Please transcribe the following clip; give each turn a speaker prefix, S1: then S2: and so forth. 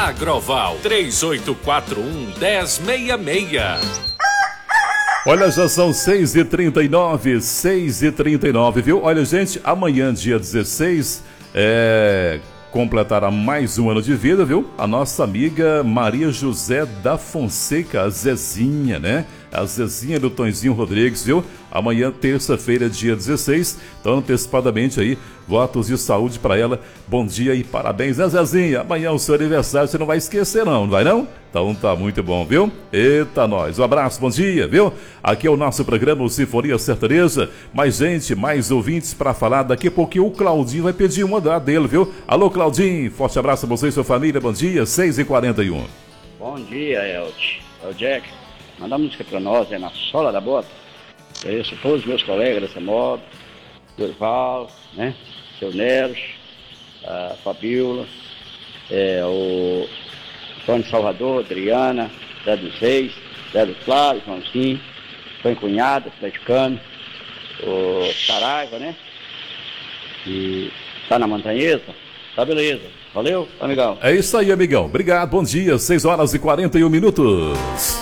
S1: Agroval 3841-1066.
S2: Olha, já são 6h39, viu? Olha, gente, amanhã, dia 16, completará mais um ano de vida, viu? A nossa amiga Maria José da Fonseca, a Zezinha, né? A Zezinha do Tonzinho Rodrigues, viu? Amanhã, terça-feira, dia 16. Então, antecipadamente aí, votos de saúde para ela. Bom dia e parabéns, né, Zezinha? Amanhã é o seu aniversário, você não vai esquecer não vai não? Então tá muito bom, viu? Eita, nós. Um abraço, bom dia, viu? Aqui é o nosso programa o Sinfonia Sertaneja. Mais gente, mais ouvintes para falar. Daqui a pouquinho o Claudinho vai pedir uma dele, viu? Alô, Claudinho, forte abraço a você e sua família. Bom dia, 6h41.
S3: Bom dia, Elton. É o Jack. Manda a música pra nós, na sola da bota. Eu sou todos os meus colegas dessa moto. Durval, né? Seu Neros, a Fabiola, o Antônio Salvador, Adriana, Zé dos Reis, Zé do Flávio, Joãozinho, Tony Cunhado, atleticano, o Saraiva, né? E tá na Montanhesa? Tá beleza. Valeu, amigão.
S2: É isso aí, amigão. Obrigado, bom dia, 6h41.